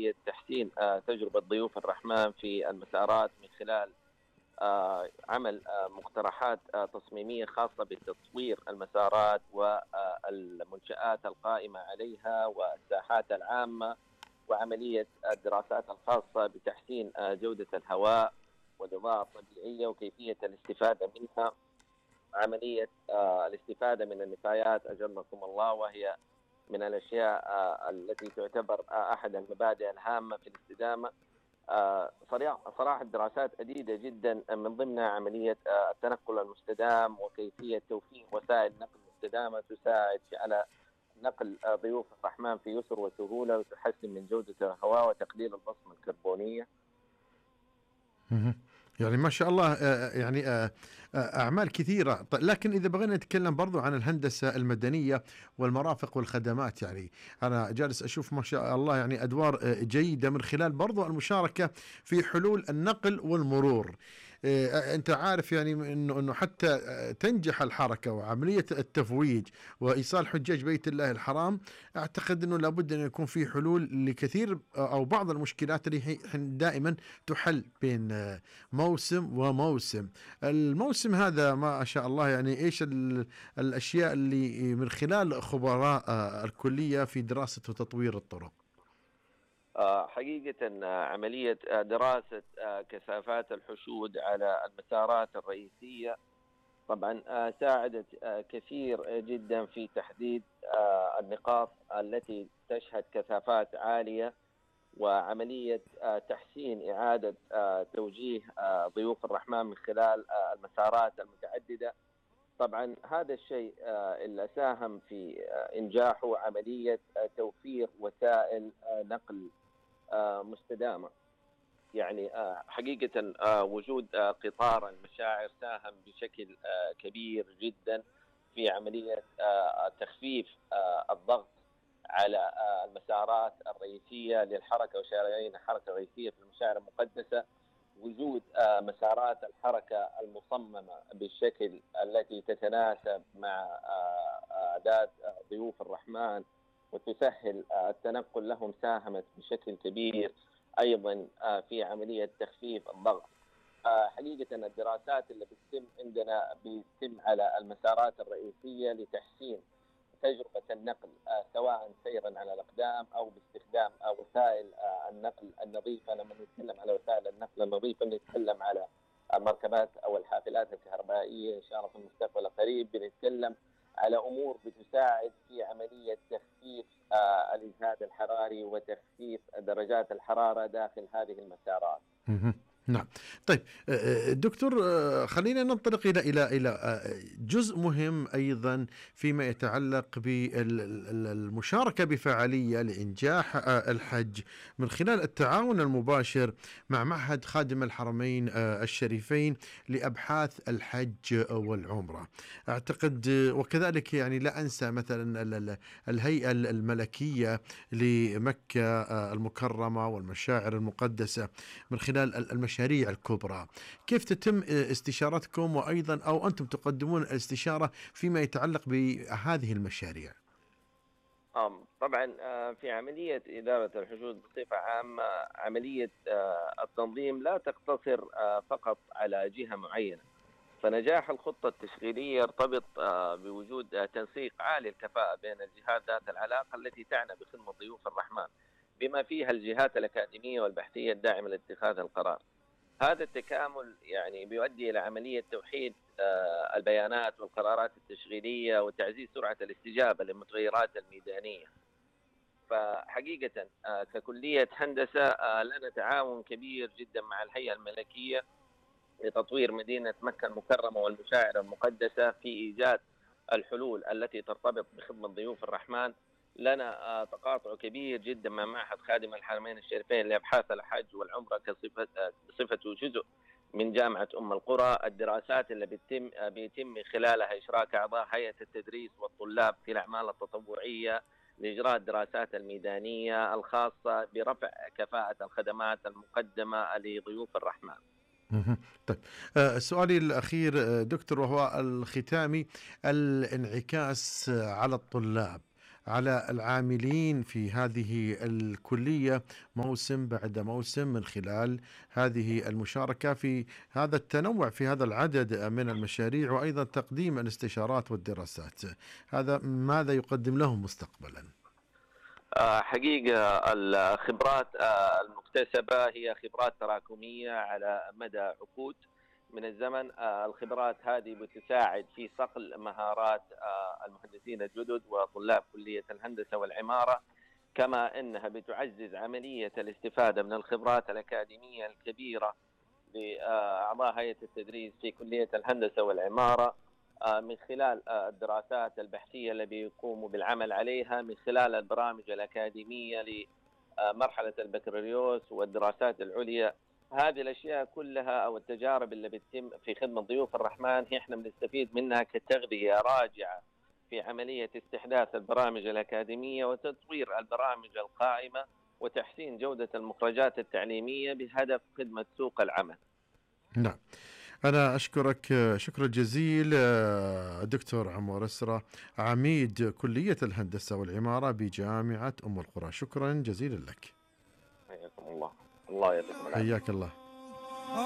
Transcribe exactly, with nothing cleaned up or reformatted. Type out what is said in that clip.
عملية تحسين تجربة ضيوف الرحمن في المسارات من خلال عمل مقترحات تصميمية خاصة بتطوير المسارات والمنشآت القائمة عليها والساحات العامة، وعملية الدراسات الخاصة بتحسين جودة الهواء والإضاءة الطبيعية وكيفية الاستفادة منها، عملية الاستفادة من النفايات أجركم الله، وهي من الأشياء التي تعتبر أحد المبادئ الهامة في الاستدامة. صراحة دراسات عديدة جدا من ضمنها عملية التنقل المستدام وكيفية توفير وسائل نقل مستدامة تساعد على نقل ضيوف الرحمن في يسر وسهولة وتحسن من جودة الهواء وتقليل البصمة الكربونية. يعني ما شاء الله يعني أعمال كثيرة. لكن إذا بغينا نتكلم برضو عن الهندسة المدنية والمرافق والخدمات، يعني أنا جالس أشوف ما شاء الله يعني أدوار جيدة من خلال برضو المشاركة في حلول النقل والمرور. أنت عارف يعني إنه إنه حتى تنجح الحركة وعملية التفويج وإيصال حجاج بيت الله الحرام، أعتقد إنه لابد أن يكون في حلول لكثير أو بعض المشكلات اللي دائما تحل بين موسم وموسم. الموسم هذا ما شاء الله يعني إيش الأشياء اللي من خلال خبراء الكلية في دراسة وتطوير الطرق؟ حقيقة عملية دراسة كثافات الحشود على المسارات الرئيسية طبعا ساعدت كثير جدا في تحديد النقاط التي تشهد كثافات عالية، وعملية تحسين إعادة توجيه ضيوف الرحمن من خلال المسارات المتعددة. طبعا هذا الشيء اللي ساهم في إنجاحه عملية توفير وسائل نقل مستدامة. يعني حقيقة وجود قطار المشاعر ساهم بشكل كبير جدا في عملية تخفيف الضغط على المسارات الرئيسية للحركة وشارعين الحركة الرئيسية في المشاعر المقدسة. وجود مسارات الحركة المصممة بالشكل التي تتناسب مع أعداد ضيوف الرحمن وتسهل التنقل لهم ساهمت بشكل كبير أيضا في عملية تخفيف الضغط. حقيقة الدراسات اللي بتتم عندنا بتتم على المسارات الرئيسية لتحسين تجربة النقل سواء سيرا على الأقدام أو باستخدام وسائل النقل النظيفة. لما نتكلم على وسائل النقل النظيفة نتكلم على المركبات أو الحافلات الكهربائية إن شاء الله في المستقبل القريب. بنتكلم على أمور بتساعد في عملية تخفيف الإجهاد الحراري وتخفيف درجات الحرارة داخل هذه المسارات. نعم. طيب دكتور، خلينا ننطلق إلى إلى إلى جزء مهم أيضا فيما يتعلق بالمشاركة بفعالية لإنجاح الحج من خلال التعاون المباشر مع معهد خادم الحرمين الشريفين لأبحاث الحج والعمرة. أعتقد وكذلك يعني لا أنسى مثلا الهيئة الملكية لمكة المكرمة والمشاعر المقدسة من خلال المشاريع المشاريع الكبرى. كيف تتم استشارتكم وأيضا أو أنتم تقدمون الاستشارة فيما يتعلق بهذه المشاريع؟ طبعا في عملية إدارة الحشود بصفة عامة عملية التنظيم لا تقتصر فقط على جهة معينة، فنجاح الخطة التشغيلية يرتبط بوجود تنسيق عالي الكفاءة بين الجهات ذات العلاقة التي تعنى بخدمة ضيوف الرحمن، بما فيها الجهات الأكاديمية والبحثية الداعمة لاتخاذ القرار. هذا التكامل يعني بيؤدي إلى عملية توحيد البيانات والقرارات التشغيلية وتعزيز سرعة الاستجابة للمتغيرات الميدانية. فحقيقة ككلية هندسة لنا تعاون كبير جدا مع الهيئة الملكية لتطوير مدينة مكة المكرمة والمشاعر المقدسة في إيجاد الحلول التي ترتبط بخدمة ضيوف الرحمن. لنا تقاطع كبير جدا مع معهد خادم الحرمين الشريفين لأبحاث الحج والعمرة كصفة بصفته جزء من جامعة أم القرى. الدراسات اللي بيتم بيتم من خلالها إشراك أعضاء هيئة التدريس والطلاب في الأعمال التطوعية لإجراء الدراسات الميدانية الخاصة برفع كفاءة الخدمات المقدمة لضيوف الرحمن. طيب سؤالي الأخير دكتور وهو الختامي، الانعكاس على الطلاب. على العاملين في هذه الكلية موسم بعد موسم من خلال هذه المشاركة في هذا التنوع في هذا العدد من المشاريع، وأيضا تقديم الاستشارات والدراسات. هذا ماذا يقدم لهم مستقبلا؟ آه، حقيقة الخبرات آه، المكتسبة هي خبرات تراكمية على مدى عقود من الزمن. آه، الخبرات هذه بتساعد في صقل مهارات آه، المهندسين الجدد وطلاب كلية الهندسة والعمارة، كما أنها بتعزز عملية الاستفادة من الخبرات الأكاديمية الكبيرة لأعضاء هيئة التدريس في كلية الهندسة والعمارة، آه، من خلال آه، الدراسات البحثية اللي بيقوموا بالعمل عليها، من خلال البرامج الأكاديمية لمرحلة البكالوريوس والدراسات العليا. هذه الأشياء كلها أو التجارب اللي بتتم في خدمة ضيوف الرحمن هي احنا بنستفيد منها كتغذية راجعة في عملية استحداث البرامج الأكاديمية وتطوير البرامج القائمة وتحسين جودة المخرجات التعليمية بهدف خدمة سوق العمل. نعم، أنا أشكرك شكرا جزيل دكتور عمور أسرة، عميد كلية الهندسة والعمارة بجامعة أم القرى. شكرا جزيلا لك. حياكم الله. الله يعطيكم العافية. حياك الله.